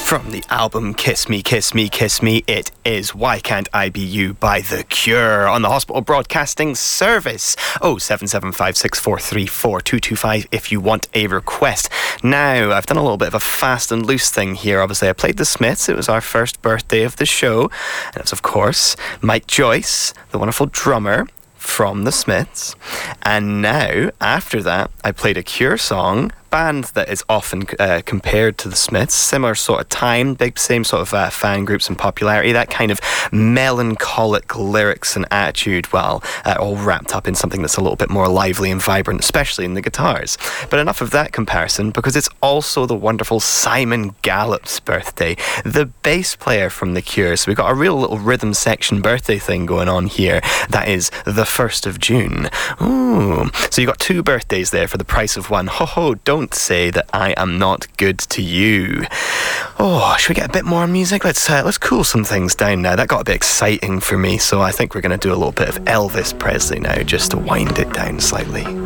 From the album Kiss Me, Kiss Me, Kiss Me, it is Why Can't I Be You by The Cure on the Hospital Broadcasting Service. 07756434225 if you want a request. Now, I've done a little bit of a fast and loose thing here. Obviously, I played The Smiths. It was our first birthday of the show. And it's, of course, Mike Joyce, the wonderful drummer from The Smiths. And now, after that, I played a Cure song, band that is often compared to The Smiths, similar sort of time, big same sort of fan groups and popularity, that kind of melancholic lyrics and attitude, well, all wrapped up in something that's a little bit more lively and vibrant, especially in the guitars. But enough of that comparison, because it's also the wonderful Simon Gallup's birthday, the bass player from The Cure. So we've got a real little rhythm section birthday thing going on here. That is the 1st of June. Ooh. So you've got two birthdays there for the price of one. Ho ho, don't say that I am not good to you. Oh, should we get a bit more music? Let's cool some things down now. That got a bit exciting for me, so I think we're going to do a little bit of Elvis Presley now, just to wind it down slightly.